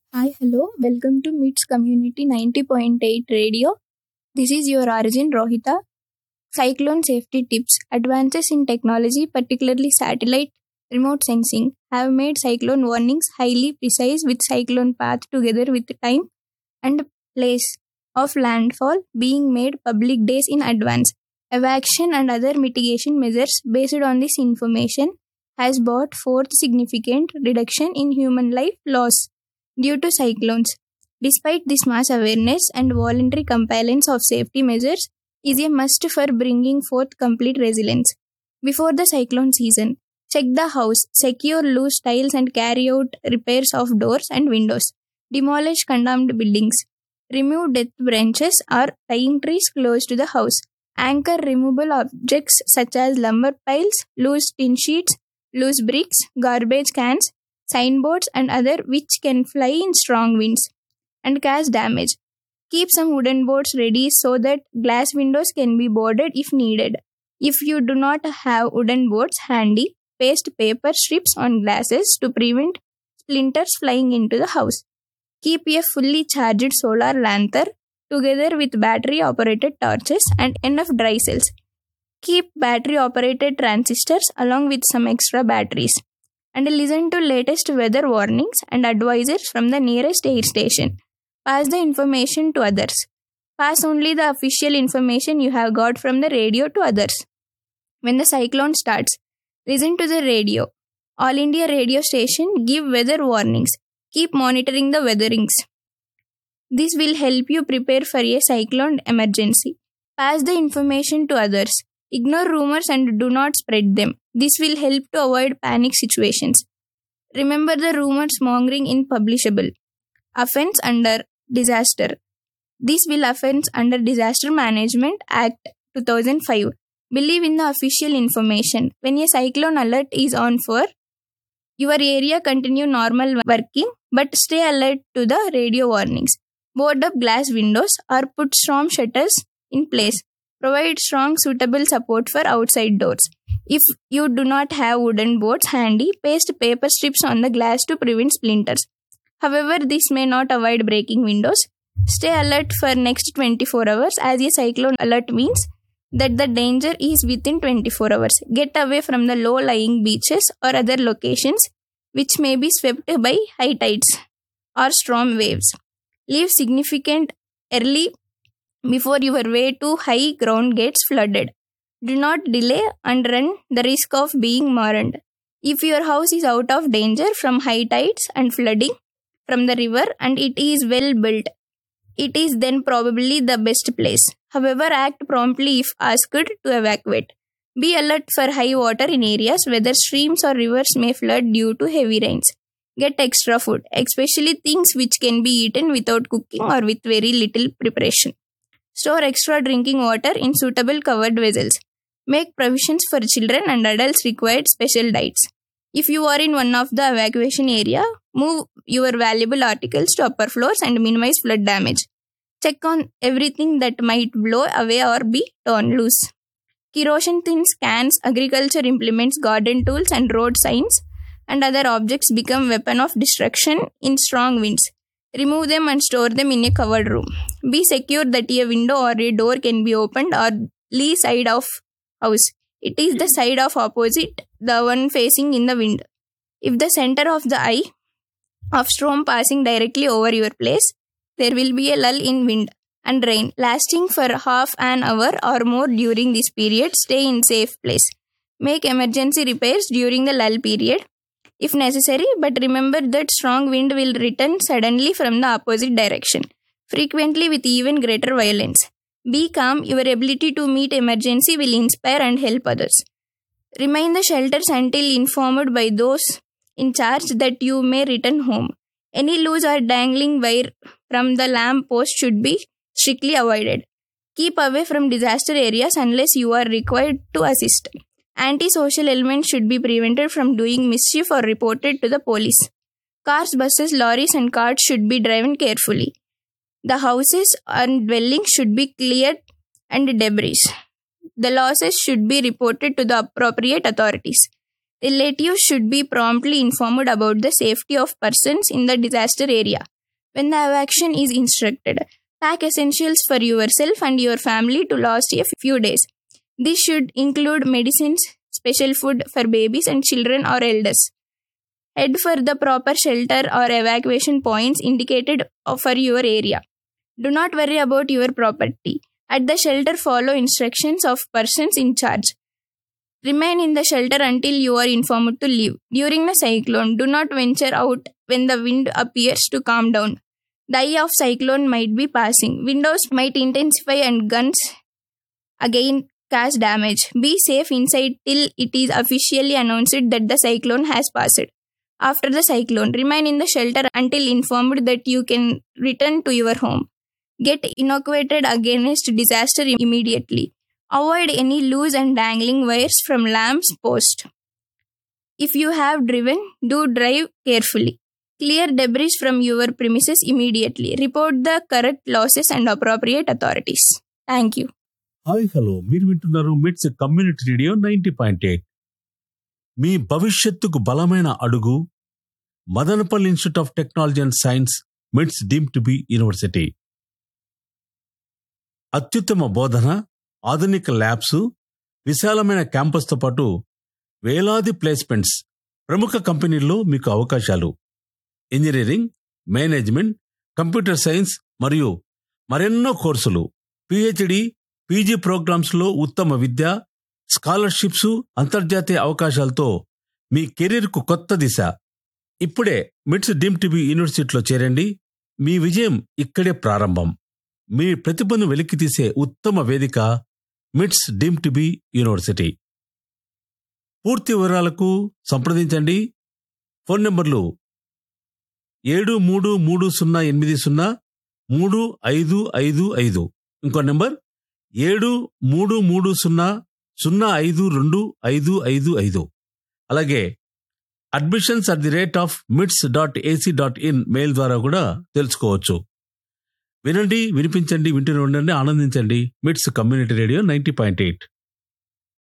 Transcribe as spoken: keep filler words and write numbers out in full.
Hi, hello. Welcome to MITS Community ninety point eight Radio. This is your origin, Rohita. Cyclone safety tips. Advances in technology, particularly satellite remote sensing, have made cyclone warnings highly precise, with cyclone path together with time and place of landfall being made public days in advance. Evacuation and other mitigation measures based on this information has brought forth significant reduction in human life loss due to cyclones. Despite this mass awareness and voluntary compliance of safety measures is a must for bringing forth complete resilience. Before the cyclone season, check the house, secure loose tiles and carry out repairs of doors and windows. Demolish condemned buildings. Remove dead branches or dying trees close to the house. Anchor removable objects such as lumber piles, loose tin sheets, loose bricks, garbage cans, signboards and other which can fly in strong winds and cause damage. Keep some wooden boards ready so that glass windows can be boarded if needed. If you do not have wooden boards handy, paste paper strips on glasses to prevent splinters flying into the house. Keep a fully charged solar lantern together with battery operated torches and enough dry cells. Keep battery operated transistors along with some extra batteries. And listen to latest weather warnings and advices from the nearest air station. Pass the information to others. Pass only the official information you have got from the radio to others. When the cyclone starts, listen to the radio. All India radio station give weather warnings. Keep monitoring the weatherings. This will help you prepare for a cyclone emergency. Pass the information to others. Ignore rumors and do not spread them. This will help to avoid panic situations. Remember the rumors mongering in publishable. Offense under disaster. This will offense under Disaster Management Act two thousand five. Believe in the official information. When a cyclone alert is on for your area, continue normal working but stay alert to the radio warnings. Board up glass windows or put storm shutters in place. Provide strong suitable support for outside doors. If you do not have wooden boards handy, paste paper strips on the glass to prevent splinters. However, this may not avoid breaking windows. Stay alert for next twenty-four hours, as a cyclone alert means that the danger is within twenty-four hours. Get away from the low-lying beaches or other locations which may be swept by high tides or storm waves. Leave significant early before your way to high ground gets flooded. Do not delay and run the risk of being marooned. If your house is out of danger from high tides and flooding from the river and it is well built, it is then probably the best place. However, act promptly if asked to evacuate. Be alert for high water in areas whether streams or rivers may flood due to heavy rains. Get extra food, especially things which can be eaten without cooking or with very little preparation. Store extra drinking water in suitable covered vessels. Make provisions for children and adults required special diets. If you are in one of the evacuation area, move your valuable articles to upper floors and minimize flood damage. Check on everything that might blow away or be torn loose. Kerosene tins, cans, agriculture implements, garden tools and road signs and other objects become weapon of destruction in strong winds. Remove them and store them in a covered room. Be secure that a window or a door can be opened or lee side of house. It is the side of opposite, the one facing in the wind. If the center of the eye of storm passing directly over your place, there will be a lull in wind and rain lasting for half an hour or more during this period. Stay in safe place. Make emergency repairs during the lull period if necessary, but remember that strong wind will return suddenly from the opposite direction, frequently with even greater violence. Be calm. Your ability to meet emergency will inspire and help others. Remain the shelters until informed by those in charge that you may return home. Any loose or dangling wire from the lamp post should be strictly avoided. Keep away from disaster areas unless you are required to assist. Antisocial elements should be prevented from doing mischief or reported to the police. Cars, buses, lorries and carts should be driven carefully. The houses and dwellings should be cleared and debris. The losses should be reported to the appropriate authorities. Relatives should be promptly informed about the safety of persons in the disaster area. when the evacuation is instructed. Pack essentials for yourself and your family to last a few days. This should include medicines, special food for babies and children or elders. Head for the proper shelter or evacuation points indicated for your area. Do not worry about your property. At the shelter, follow instructions of persons in charge. Remain in the shelter until you are informed to leave. During the cyclone, do not venture out when the wind appears to calm down. The eye of cyclone might be passing. Windows might intensify and guns again cause damage. Be safe inside till it is officially announced that the cyclone has passed. After the cyclone, remain in the shelter until informed that you can return to your home. Get inoculated against disaster immediately. Avoid any loose and dangling wires from lamps post. If you have driven, do drive carefully. Clear debris from your premises immediately. Report the correct losses and appropriate authorities. Thank you. Hi hello, మీరు వింటున్నారు మిట్స్ community radio ninety point eight. మీ భవిష్యత్తుకు బలమైన అడుగు Madanapalle institute of technology and science, మిట్స్ deemed to be university. అత్యుత్తమ బోధన, ఆధునిక ల్యాబ్స్, విశాలమైన క్యాంపస్తో పాటు వేలాది ప్లేస్మెంట్స్, ప్రముఖ కంపెనీల్లో మీకు అవకాశాలు. ఇంజనీరింగ్, మేనేజ్మెంట్, కంప్యూటర్ సైన్స్ మరియు మరెన్నో కోర్సులు, పిహెచ్డి, పీజీ ప్రోగ్రామ్స్లో ఉత్తమ విద్య, స్కాలర్షిప్స్, అంతర్జాతీయ అవకాశాలతో మీ కెరీర్కు కొత్త దిశ. ఇప్పుడే మిట్స్ డీమ్డ్ టు బి యూనివర్సిటీలో చేరండి. మీ విజయం ఇక్కడే ప్రారంభం. మీ ప్రతిభను వెలికితీసే ఉత్తమ వేదిక మిట్స్ డీమ్డ్ టు బి యూనివర్సిటీ. పూర్తి వివరాలకు సంప్రదించండి. ఫోన్ నంబర్లు ఏడు మూడు మూడు సున్నా ఎనిమిది సున్నా మూడు ఐదు ఐదు ఐదు. ఇంకో నెంబర్ ఏడు మూడు మూడు సున్నా సున్నా ఐదు రెండు ఐదు ఐదు ఐదు. అలాగే admissions at the rate of మిట్స్ dot AC dot in mail ద్వారా కూడా తెలుసుకోవచ్చు. వినండి, వినిపించండి, వింటూనే ఉండండి, ఆనందించండి. మిట్స్ community radio ninety point eight.